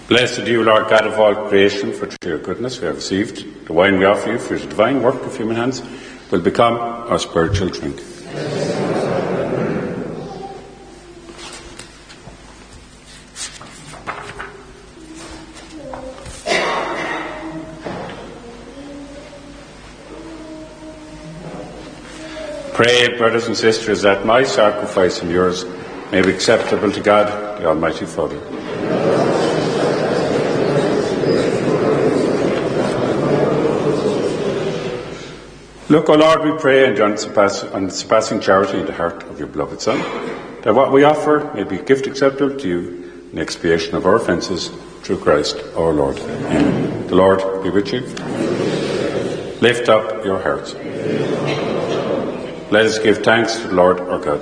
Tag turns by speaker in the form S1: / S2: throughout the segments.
S1: Blessed are you, Lord God of all creation, for through your goodness we have received the wine we offer you, for the divine work of human hands will become our spiritual drink. Pray, brothers and sisters, that my sacrifice and yours may be acceptable to God, the Almighty Father. Look, O Lord, we pray, and on the surpassing charity in the heart of your beloved Son, that what we offer may be a gift acceptable to you in expiation of our offences through Christ our Lord. Amen. The Lord be with you. Lift up your hearts. Let us give thanks to the Lord our God.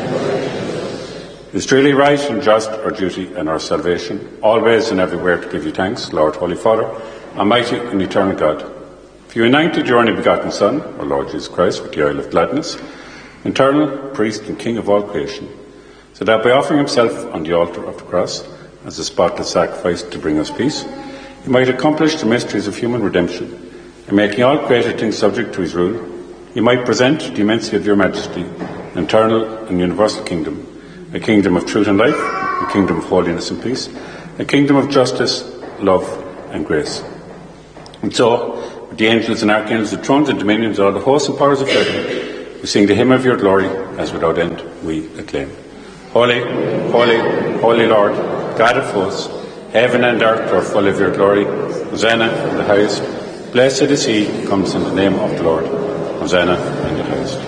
S1: It is truly right and just, our duty and our salvation, always and everywhere to give you thanks, Lord, Holy Father, Almighty and eternal God. For you united your only begotten Son, our Lord Jesus Christ, with the oil of gladness, eternal priest and King of all creation, so that by offering himself on the altar of the cross as a spotless sacrifice to bring us peace, he might accomplish the mysteries of human redemption, and making all created things subject to his rule, he might present the immensity of your majesty, an eternal and universal kingdom, a kingdom of truth and life, a kingdom of holiness and peace, a kingdom of justice, love and grace. And so, with the angels and archangels, the thrones and dominions, all the hosts and powers of heaven, we sing the hymn of your glory, as without end we acclaim. Holy, holy, holy Lord, God of hosts, heaven and earth are full of your glory. Hosanna in the highest. Blessed is he who comes in the name of the Lord. Hosanna in the highest.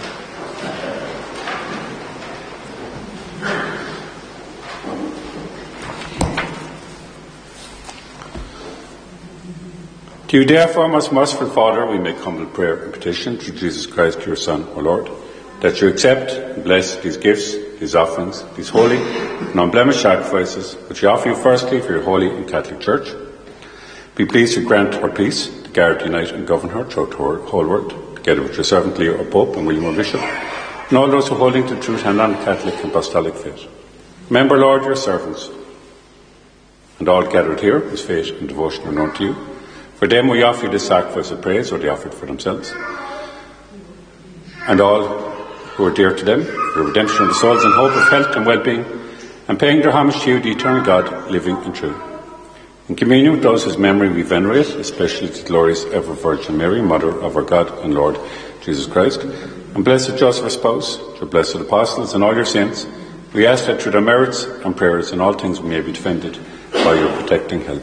S1: To you, therefore, most merciful Father, we make humble prayer and petition through Jesus Christ, your Son, O Lord, that you accept and bless these gifts, these offerings, these holy and unblemished sacrifices, which we offer you firstly for your holy and Catholic Church. Be pleased to grant her peace, to guard, unite and govern her throughout the whole world, together with your servant Leo, our Pope, and William, our Bishop, and all those who are holding to the truth and on the Catholic and Apostolic faith. Remember, Lord, your servants, and all gathered here, whose faith and devotion are known to you. For them we offer you this sacrifice of praise, or they offer it for themselves, and all who are dear to them, the redemption of the souls and hope of health and well-being, and paying their homage to you, the eternal God, living and true. In communion with those whose memory we venerate, especially the glorious ever Virgin Mary, Mother of our God and Lord Jesus Christ, and blessed Joseph, our spouse, your blessed apostles, and all your saints, we ask that through their merits and prayers in all things we may be defended by your protecting help.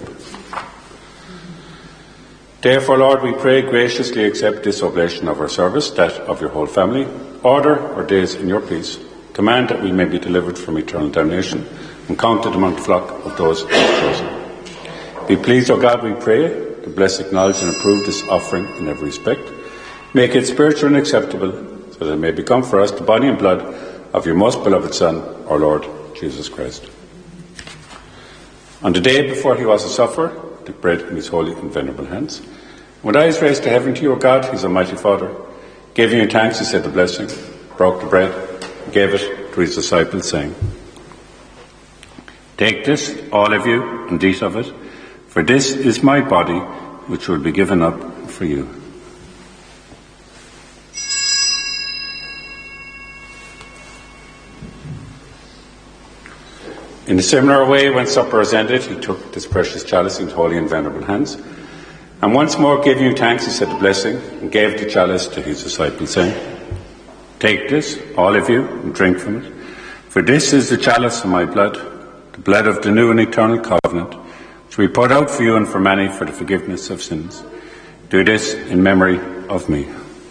S1: Therefore, Lord, we pray, graciously accept this oblation of our service, that of your whole family. Order our days in your peace. Command that we may be delivered from eternal damnation and counted among the flock of those who have chosen. Be pleased, O God, we pray, to bless, acknowledge and approve this offering in every respect. Make it spiritual and acceptable, so that it may become for us the body and blood of your most beloved Son, our Lord Jesus Christ. On the day before he was to suffer, took bread in his holy and venerable hands. With eyes raised to heaven to you, O God, his almighty Father, giving you thanks, he said the blessing, broke the bread, and gave it to his disciples, saying, Take this, all of you, and eat of it, for this is my body, which will be given up for you. In a similar way, when supper was ended, he took this precious chalice in his holy and venerable hands, and once more giving you thanks, he said the blessing, and gave the chalice to his disciples, saying, Take this, all of you, and drink from it, for this is the chalice of my blood, the blood of the new and eternal covenant, which we poured out for you and for many for the forgiveness of sins. Do this in memory of me.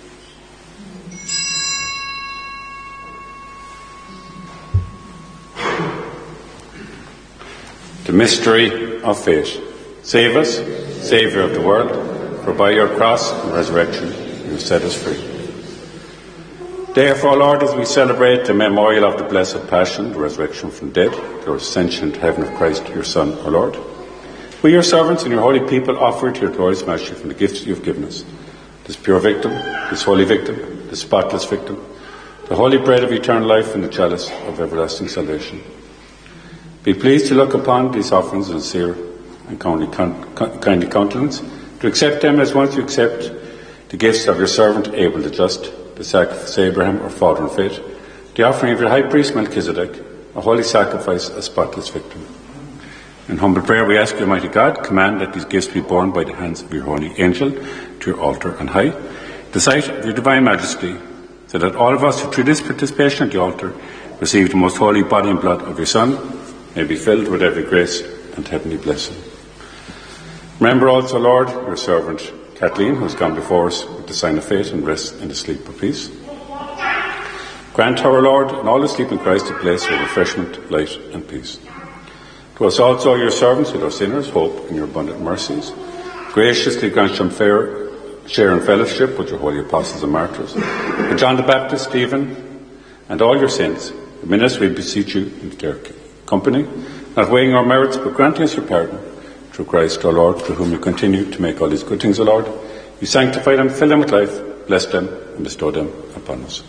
S1: The mystery of faith. Save us, Saviour of the world, for by your cross and resurrection you have set us free. Therefore, Lord, as we celebrate the memorial of the blessed Passion, the resurrection from the dead, your ascension to heaven of Christ, your Son, our Lord, we, your servants and your holy people, offer to your glorious mercy from the gifts you have given us, this pure victim, this holy victim, this spotless victim, the holy bread of eternal life and the chalice of everlasting salvation. Be pleased to look upon these offerings in sincere and kindly countenance, to accept them as once you accept the gifts of your servant Abel the just, the sacrifice of Abraham, our father in faith, the offering of your high priest Melchizedek, a holy sacrifice, a spotless victim. In humble prayer we ask you, Almighty God, command that these gifts be borne by the hands of your holy angel to your altar on high, the sight of your divine majesty, so that all of us who through this participation at the altar receive the most holy body and blood of your Son may be filled with every grace and heavenly blessing. Remember also, Lord, your servant Kathleen, who has gone before us with the sign of faith and rest in the sleep of peace. Grant her, Lord, and all who sleep in Christ a place of refreshment, light and peace. To us also, your servants, with our sinners, hope in your abundant mercies. Graciously grant them fair share in fellowship with your holy apostles and martyrs. For John the Baptist, Stephen, and all your saints, admit us, we beseech you, into their company, not weighing our merits, but granting us your pardon, through Christ our Lord, through whom you continue to make all these good things, O Lord. You sanctify them, fill them with life, bless them, and bestow them upon us.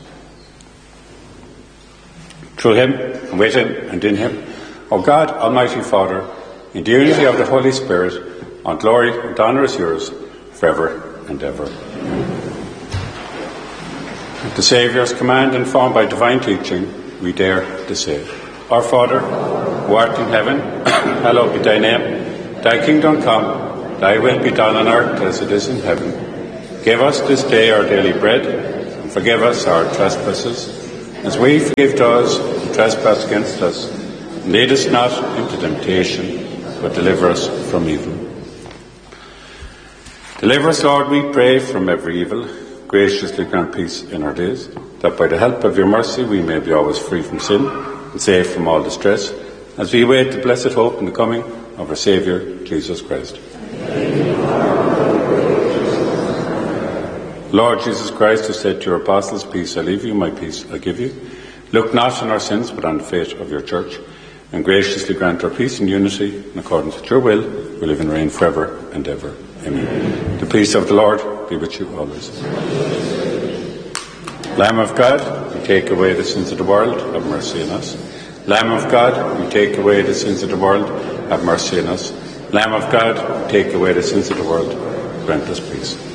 S1: Through him, and with him, and in him, O God, Almighty Father, in the unity of the Holy Spirit, all glory and honour is yours, forever and ever. At the Saviour's command, informed by divine teaching, we dare to say, Our Father, who art in heaven, hallowed be thy name. Thy kingdom come, thy will be done on earth as it is in heaven. Give us this day our daily bread, and forgive us our trespasses, as we forgive those who trespass against us. And lead us not into temptation, but deliver us from evil. Deliver us, Lord, we pray, from every evil. Graciously grant peace in our days, that by the help of your mercy we may be always free from sin, and safe from all distress, as we await the blessed hope in the coming of our Saviour, Jesus Christ. Lord Jesus Christ, who said to your apostles, Peace I leave you, my peace I give you, look not on our sins, but on the faith of your church, and graciously grant our peace and unity in accordance with your will, we live and reign forever and ever. Amen. The peace of the Lord be with you always. Lamb of God, you take away the sins of the world, have mercy on us. Lamb of God, you take away the sins of the world, have mercy on us. Lamb of God, take away the sins of the world, grant us peace.